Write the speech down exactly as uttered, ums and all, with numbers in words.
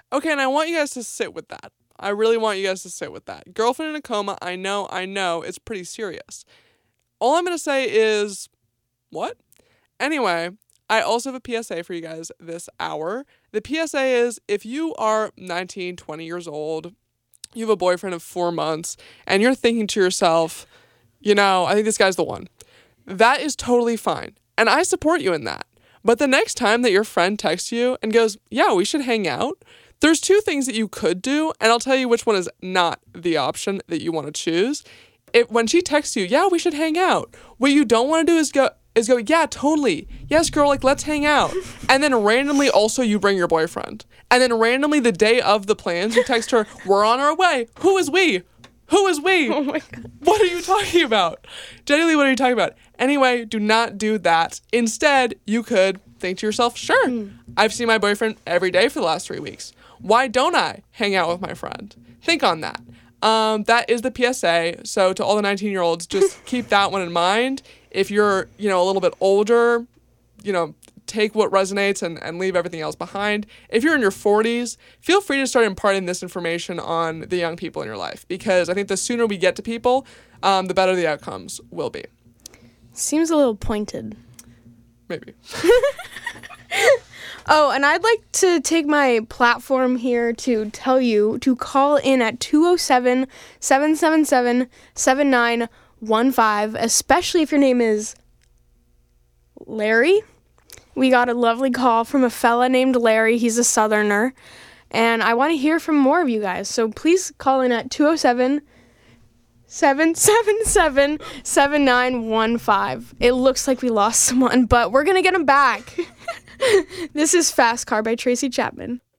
Okay, and I want you guys to sit with that. I really want you guys to sit with that. Girlfriend in a coma, I know, I know, it's pretty serious. All I'm going to say is, what? Anyway, I also have a P S A for you guys this hour. The P S A is, if you are nineteen, twenty years old, you have a boyfriend of four months, and you're thinking to yourself, you know, I think this guy's the one. That is totally fine. And I support you in that. But the next time that your friend texts you and goes, yeah, we should hang out, there's two things that you could do, and I'll tell you which one is not the option that you want to choose. It, when she texts you, yeah, we should hang out, what you don't want to do is go, is go, yeah, totally. Yes, girl, like, let's hang out. And then randomly also you bring your boyfriend. And then randomly the day of the plans, you text her, we're on our way. Who is we? Who is we? Oh my God. What are you talking about? Genuinely, what are you talking about? Anyway, do not do that. Instead, you could think to yourself, sure, mm. I've seen my boyfriend every day for the last three weeks. Why don't I hang out with my friend? Think on that. Um, that is the P S A. So to all the nineteen-year-olds, just keep that one in mind. If you're, you know, a little bit older, you know, take what resonates and, and leave everything else behind. If you're in your forties, feel free to start imparting this information on the young people in your life, because I think the sooner we get to people, um, the better the outcomes will be. Seems a little pointed. Maybe. Oh, and I'd like to take my platform here to tell you to call in at two oh seven, seven seven seven, seven nine one five, especially if your name is Larry. We got a lovely call from a fella named Larry. He's a Southerner, and I want to hear from more of you guys. So please call in at two oh seven, seven seven seven, seven nine one five. It looks like we lost someone, but we're going to get him back. This is Fast Car by Tracy Chapman.